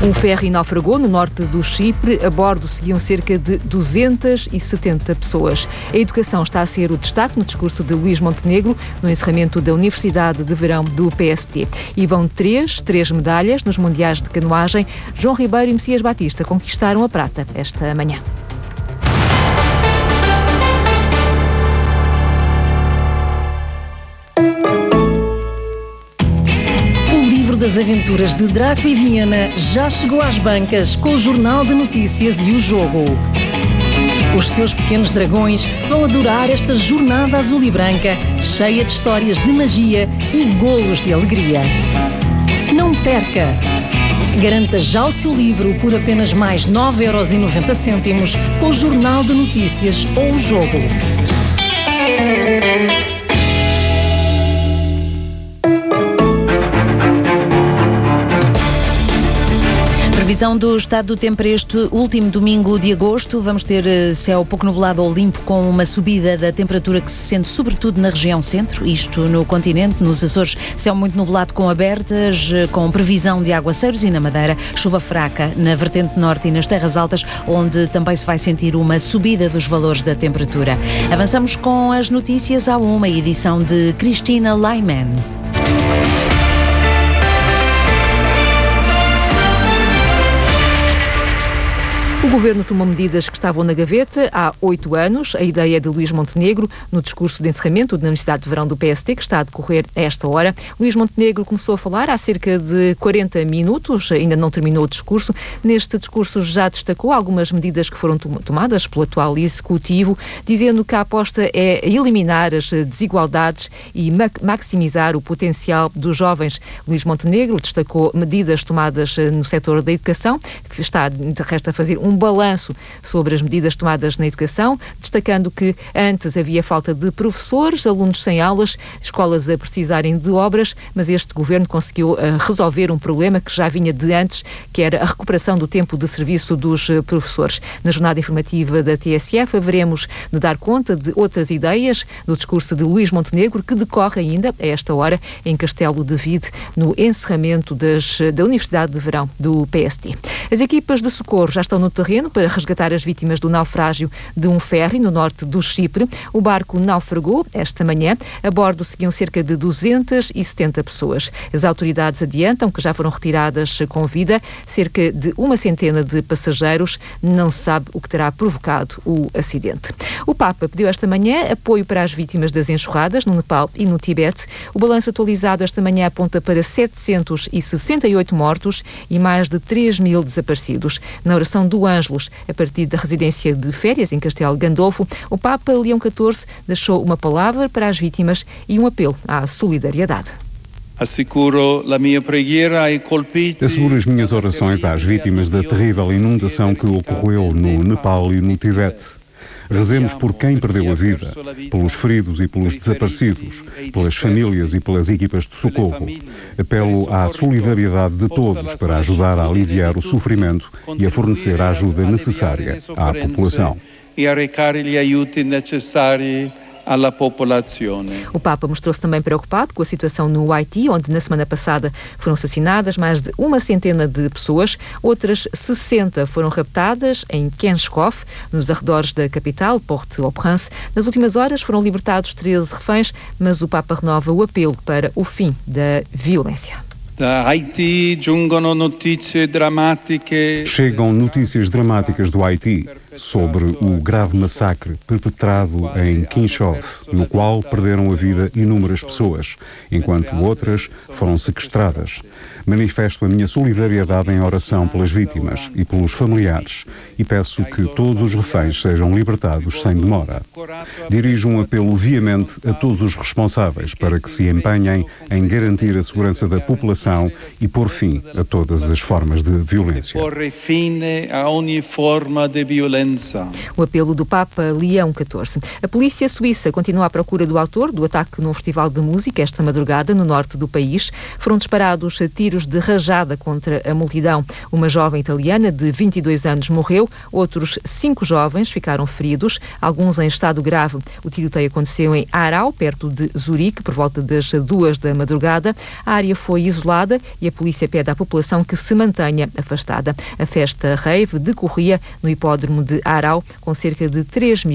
Um ferry naufragou no norte do Chipre. A bordo seguiam cerca de 270 pessoas. A educação está a ser o destaque no discurso de Luís Montenegro no encerramento da Universidade de Verão do PST. E vão três medalhas nos Mundiais de Canoagem. João Ribeiro e Messias Batista conquistaram a prata esta manhã. Das aventuras de Draco e Viena já chegou às bancas com o Jornal de Notícias e o Jogo. Os seus pequenos dragões vão adorar esta jornada azul e branca, cheia de histórias de magia e golos de alegria. Não perca! Garanta já o seu livro por apenas mais 9,90€ com o Jornal de Notícias ou o Jogo. Previsão do estado do tempo para este último domingo de agosto. Vamos ter céu pouco nublado ou limpo com uma subida da temperatura que se sente sobretudo na região centro, isto no continente, nos Açores, céu muito nublado com abertas, com previsão de aguaceiros e na Madeira, chuva fraca na vertente norte e nas terras altas, onde também se vai sentir uma subida dos valores da temperatura. Avançamos com as notícias à uma edição de Cristina Lyman. O Governo tomou medidas que estavam na gaveta há 8 anos. A ideia de Luís Montenegro, no discurso de encerramento da Universidade de Verão do PST, que está a decorrer a esta hora. Luís Montenegro começou a falar há cerca de 40 minutos, ainda não terminou o discurso. Neste discurso já destacou algumas medidas que foram tomadas pelo atual Executivo, dizendo que a aposta é eliminar as desigualdades e maximizar o potencial dos jovens. Luís Montenegro destacou medidas tomadas no setor da educação, está, de resto, a fazer um balanço sobre as medidas tomadas na educação, destacando que antes havia falta de professores, alunos sem aulas, escolas a precisarem de obras, mas este governo conseguiu resolver um problema que já vinha de antes, que era a recuperação do tempo de serviço dos professores. Na jornada informativa da TSF haveremos de dar conta de outras ideias do discurso de Luís Montenegro, que decorre ainda, a esta hora, em Castelo de Vide, no encerramento da Universidade de Verão do PST. As equipas de socorro já estão no terreno para resgatar as vítimas do naufrágio de um ferry no norte do Chipre. O barco naufragou esta manhã. A bordo seguiam cerca de 270 pessoas. As autoridades adiantam que já foram retiradas com vida cerca de uma centena de passageiros. Não se sabe o que terá provocado o acidente. O Papa pediu esta manhã apoio para as vítimas das enxurradas no Nepal e no Tibete. O balanço atualizado esta manhã aponta para 768 mortos e mais de 3.000 desaparecidos. Na oração do Ângelus, a partir da residência de férias em Castelo Gandolfo, o Papa Leão XIV deixou uma palavra para as vítimas e um apelo à solidariedade. Asseguro as minhas orações às vítimas da terrível inundação que ocorreu no Nepal e no Tibete. Rezemos por quem perdeu a vida, pelos feridos e pelos desaparecidos, pelas famílias e pelas equipas de socorro. Apelo à solidariedade de todos para ajudar a aliviar o sofrimento e a fornecer a ajuda necessária à população. O Papa mostrou-se também preocupado com a situação no Haiti, onde na semana passada foram assassinadas mais de uma centena de pessoas. Outras 60 foram raptadas em Kenskov, nos arredores da capital, Port-au-Prince. Nas últimas horas foram libertados 13 reféns, mas o Papa renova o apelo para o fim da violência. Da Haiti Chegam notícias dramáticas do Haiti sobre o grave massacre perpetrado em Kinshasa, no qual perderam a vida inúmeras pessoas, enquanto outras foram sequestradas. Manifesto a minha solidariedade em oração pelas vítimas e pelos familiares e peço que todos os reféns sejam libertados sem demora. Dirijo um apelo veemente a todos os responsáveis para que se empenhem em garantir a segurança da população e pôr fim a todas as formas de violência. O apelo do Papa Leão XIV. A polícia suíça continua à procura do autor do ataque num festival de música esta madrugada no norte do país. Foram disparados tiros de rajada contra a multidão. Uma jovem italiana de 22 anos morreu, outros 5 jovens ficaram feridos, alguns em estado grave. O tiroteio aconteceu em Aarau, perto de Zurique, por volta das 2 da madrugada. A área foi isolada e a polícia pede à população que se mantenha afastada. A festa rave decorria no hipódromo de Aarau, com cerca de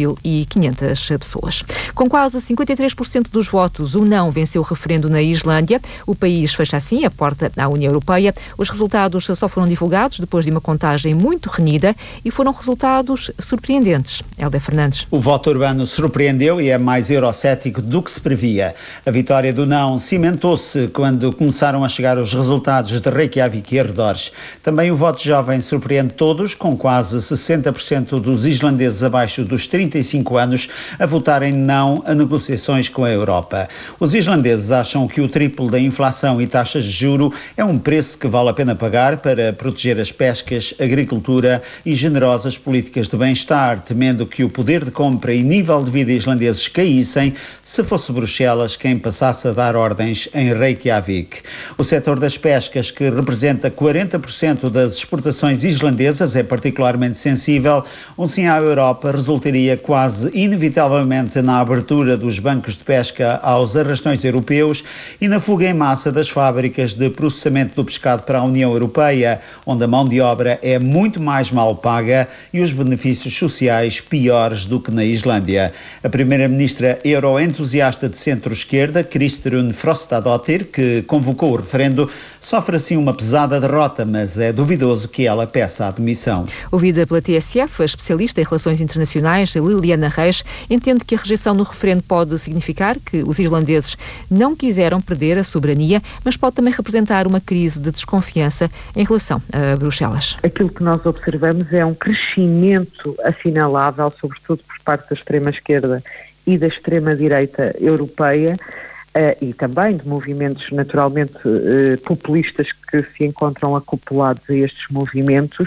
3.500 pessoas. Com quase 53% dos votos, o não venceu o referendo na Islândia. O país fecha assim a porta à União Europeia. Os resultados só foram divulgados depois de uma contagem muito renhida e foram resultados surpreendentes. Hélder Fernandes. O voto urbano surpreendeu e é mais eurocético do que se previa. A vitória do não cimentou-se quando começaram a chegar os resultados de Reykjavik e arredores. Também o voto jovem surpreende todos, com quase 60% dos islandeses abaixo dos 35 anos a votarem não a negociações com a Europa. Os islandeses acham que o triplo da inflação e taxas de juro é um preço que vale a pena pagar para proteger as pescas, a agricultura e generosas políticas de bem-estar, temendo que o poder de compra e nível de vida islandeses caíssem se fosse Bruxelas quem passasse a dar ordens em Reykjavik. O setor das pescas, que representa 40% das exportações islandesas, é particularmente sensível. Um sim à Europa resultaria quase inevitavelmente na abertura dos bancos de pesca aos arrastões europeus e na fuga em massa das fábricas de processamento do pescado para a União Europeia, onde a mão de obra é muito mais mal paga e os benefícios sociais piores do que na Islândia. A primeira-ministra euroentusiasta de centro-esquerda, Kristrún Frostadóttir, que convocou o referendo, sofre assim uma pesada derrota, mas é duvidoso que ela peça a demissão. Ouvida pela TSF, a especialista em relações internacionais, Liliana Reis, entende que a rejeição no referendo pode significar que os irlandeses não quiseram perder a soberania, mas pode também representar uma crise de desconfiança em relação a Bruxelas. Aquilo que nós observamos é um crescimento assinalável, sobretudo por parte da extrema-esquerda e da extrema-direita europeia, e também de movimentos naturalmente populistas que se encontram acoplados a estes movimentos,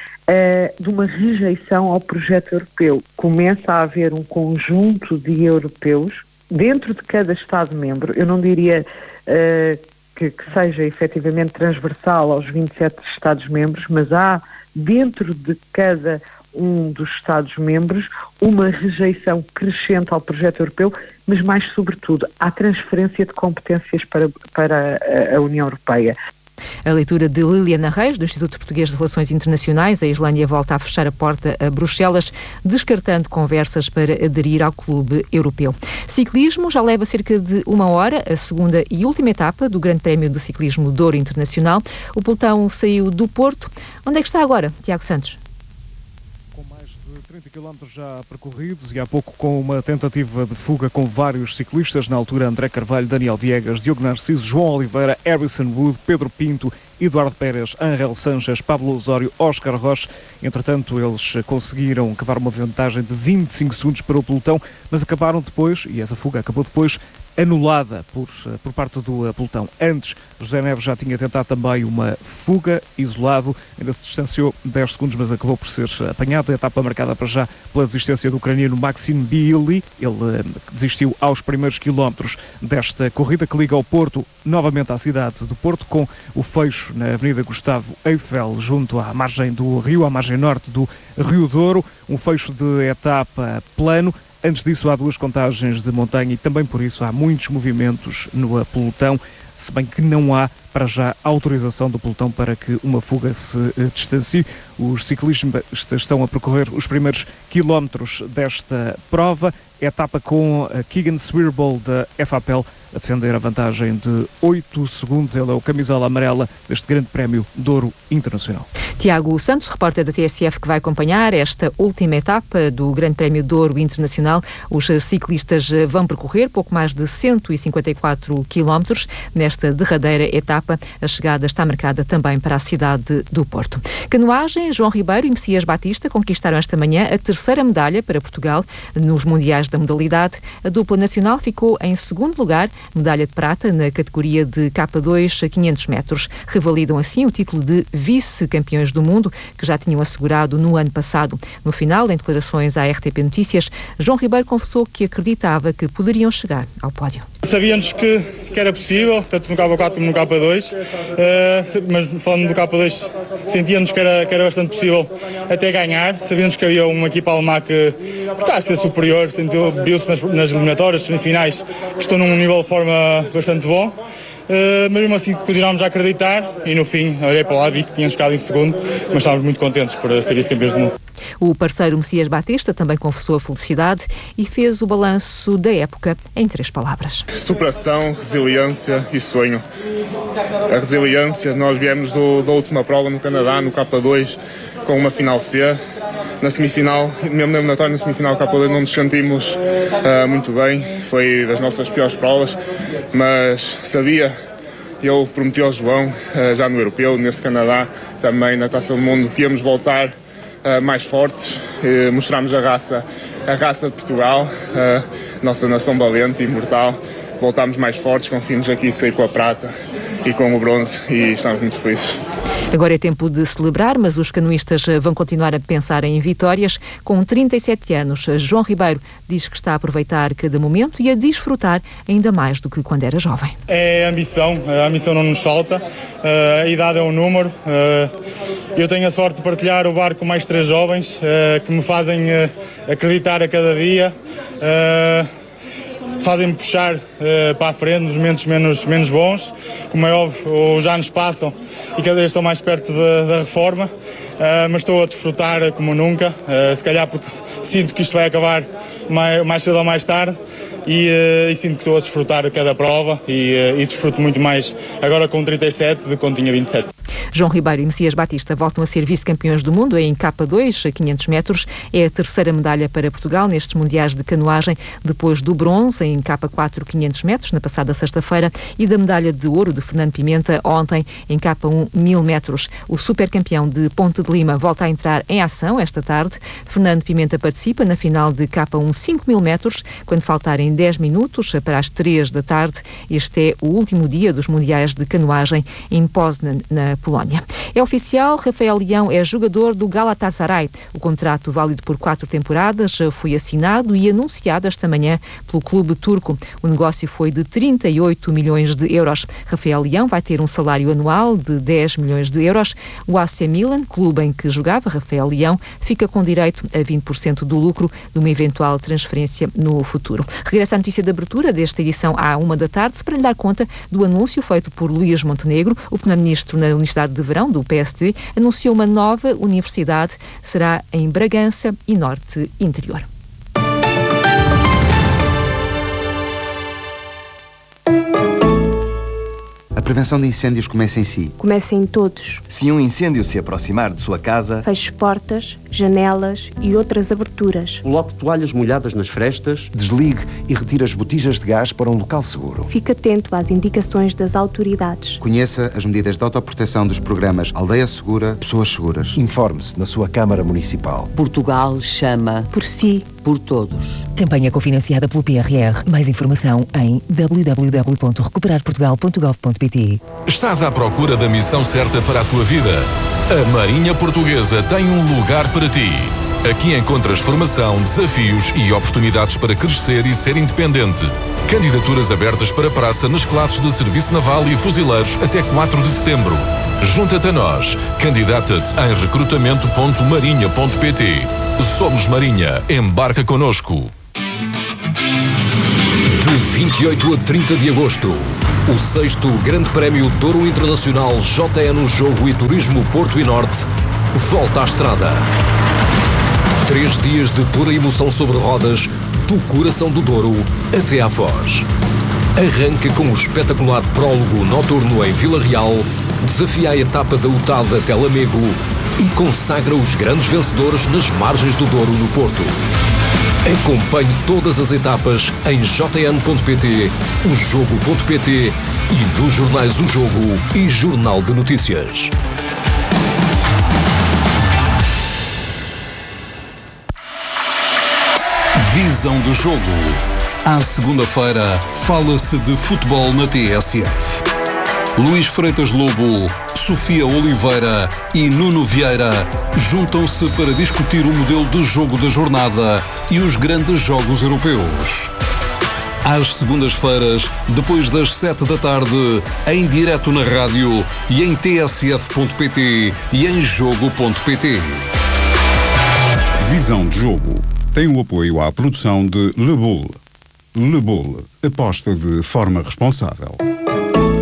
de uma rejeição ao projeto europeu. Começa a haver um conjunto de europeus dentro de cada Estado-membro, eu não diria que seja efetivamente transversal aos 27 Estados-membros, mas há dentro de cada um dos Estados-membros uma rejeição crescente ao projeto europeu, mas mais sobretudo à transferência de competências para a União Europeia. A leitura de Liliana Reis, do Instituto Português de Relações Internacionais. A Islândia volta a fechar a porta a Bruxelas, descartando conversas para aderir ao clube europeu. Ciclismo já leva cerca de 1 hora, a segunda e última etapa do Grande Prémio de Ciclismo Douro Internacional. O pelotão saiu do Porto. Onde é que está agora, Tiago Santos? 30 km já percorridos e há pouco com uma tentativa de fuga com vários ciclistas, na altura André Carvalho, Daniel Viegas, Diogo Narciso, João Oliveira, Harrison Wood, Pedro Pinto, Eduardo Pérez, Ángel Sanches, Pablo Osório, Óscar Roche. Entretanto, eles conseguiram acabar uma vantagem de 25 segundos para o pelotão, mas acabaram depois, e essa fuga acabou depois, anulada por parte do pelotão. Antes, José Neves já tinha tentado também uma fuga, isolado, ainda se distanciou 10 segundos, mas acabou por ser apanhado. A etapa marcada para já pela desistência do ucraniano Maxim Biely. Ele desistiu aos primeiros quilómetros desta corrida que liga o Porto novamente à cidade do Porto, com o fecho na Avenida Gustavo Eiffel, junto à margem do rio, à margem norte do Rio Douro. Um fecho de etapa plano. Antes disso, há 2 contagens de montanha e também por isso há muitos movimentos no pelotão, se bem que não há, para já, autorização do pelotão para que uma fuga se distancie. Os ciclistas estão a percorrer os primeiros quilómetros desta prova. Etapa com a Keegan Swirball da FAPEL a defender a vantagem de 8 segundos. Ele é o camisola amarela deste Grande Prémio Douro Internacional. Tiago Santos, repórter da TSF, que vai acompanhar esta última etapa do Grande Prémio Douro Internacional. Os ciclistas vão percorrer pouco mais de 154 quilómetros nesta derradeira etapa. A chegada está marcada também para a cidade do Porto. Canoagem, João Ribeiro e Messias Batista conquistaram esta manhã a 3ª medalha para Portugal nos Mundiais da modalidade. A dupla nacional ficou em 2º lugar, medalha de prata na categoria de K2 a 500 metros. Revalidam assim o título de vice-campeões do mundo, que já tinham assegurado no ano passado. No final, em declarações à RTP Notícias, João Ribeiro confessou que acreditava que poderiam chegar ao pódio. Sabíamos que era possível, tanto no K4 como no K2, mas falando do K2, sentíamos que era bastante possível até ganhar. Sabíamos que havia uma equipa alemã que está a ser superior, viu-se nas eliminatórias, semifinais, que estão num nível de forma bastante bom. Mas mesmo assim continuámos a acreditar e no fim olhei para lá, vi que tínhamos ficado em segundo, mas estávamos muito contentes por ser vice-campeões do mundo. O parceiro Messias Batista também confessou a felicidade e fez o balanço da época em 3 palavras. Superação, resiliência e sonho. A resiliência, nós viemos da última prova no Canadá, no K2, com uma final C. Na semifinal, mesmo na eliminatória, na semifinal K2 não nos sentimos muito bem, foi das nossas piores provas, mas eu prometi ao João, já no Europeu, nesse Canadá, também na Taça do Mundo, que íamos voltar mais fortes, mostramos a raça de Portugal, nossa nação valente e imortal. Voltámos mais fortes, conseguimos aqui sair com a prata e com o bronze e estamos muito felizes. Agora é tempo de celebrar, mas os canoístas vão continuar a pensar em vitórias. Com 37 anos, João Ribeiro diz que está a aproveitar cada momento e a desfrutar ainda mais do que quando era jovem. É a ambição não nos falta, a idade é um número. Eu tenho a sorte de partilhar o barco com mais 3 jovens que me fazem acreditar a cada dia. Fazem-me puxar para a frente nos momentos menos bons. Como é óbvio, os anos passam e cada vez estou mais perto da reforma, mas estou a desfrutar como nunca, se calhar porque sinto que isto vai acabar mais cedo ou mais tarde e sinto que estou a desfrutar cada prova e desfruto muito mais agora com 37 do que quando tinha 27. João Ribeiro e Messias Batista voltam a ser vice-campeões do mundo em K2, a 500 metros. É a 3ª medalha para Portugal nestes mundiais de canoagem, depois do bronze em K4 500 metros, na passada sexta-feira, e da medalha de ouro de Fernando Pimenta, ontem, em K1 1000 metros. O supercampeão de Ponte de Lima volta a entrar em ação esta tarde. Fernando Pimenta participa na final de K1 5000 metros, quando faltarem 10 minutos para as 3 da tarde. Este é o último dia dos mundiais de canoagem em Poznan, na Polónia. É oficial, Rafael Leão é jogador do Galatasaray. O contrato, válido por 4 temporadas, foi assinado e anunciado esta manhã pelo clube turco. O negócio foi de 38 milhões de euros. Rafael Leão vai ter um salário anual de 10 milhões de euros. O AC Milan, clube em que jogava Rafael Leão, fica com direito a 20% do lucro de uma eventual transferência no futuro. Regressa a notícia de abertura desta edição à 1 da tarde, para lhe dar conta do anúncio feito por Luís Montenegro. O primeiro-ministro na Universidade de Verão do PSD anunciou uma nova universidade, será em Bragança e Norte Interior. A prevenção de incêndios começa em si. Começa em todos. Se um incêndio se aproximar de sua casa, feche portas, janelas e outras aberturas. Coloque toalhas molhadas nas frestas. Desligue e retire as botijas de gás para um local seguro. Fique atento às indicações das autoridades. Conheça as medidas de autoproteção dos programas Aldeia Segura, Pessoas Seguras. Informe-se na sua Câmara Municipal. Portugal chama por si. Por todos. Campanha cofinanciada pelo PRR. Mais informação em www.recuperarportugal.gov.pt. Estás à procura da missão certa para a tua vida? A Marinha Portuguesa tem um lugar para ti. Aqui encontras formação, desafios e oportunidades para crescer e ser independente. Candidaturas abertas para praça nas classes de Serviço Naval e Fuzileiros até 4 de setembro. Junta-te a nós. Candidata-te em recrutamento.marinha.pt. Somos Marinha. Embarca connosco. De 28 a 30 de agosto, o 6º Grande Prémio Douro Internacional JN Jogo e Turismo Porto e Norte volta à estrada. 3 dias de pura emoção sobre rodas, do coração do Douro até à Foz. Arranca com o espetacular prólogo noturno em Vila Real, desafia a etapa da UTAD até Lamego e consagra os grandes vencedores nas margens do Douro no Porto. Acompanhe todas as etapas em jn.pt, ojogo.pt e nos jornais O Jogo e Jornal de Notícias. Visão do jogo. À segunda-feira, fala-se de futebol na TSF. Luís Freitas Lobo Sofia Oliveira e Nuno Vieira juntam-se para discutir o modelo de jogo da jornada e os grandes jogos europeus. Às segundas-feiras, depois das 7 da tarde, em direto na rádio e em tsf.pt e em jogo.pt. Visão de Jogo tem o apoio à produção de Le Bull. Le Bull, aposta de forma responsável.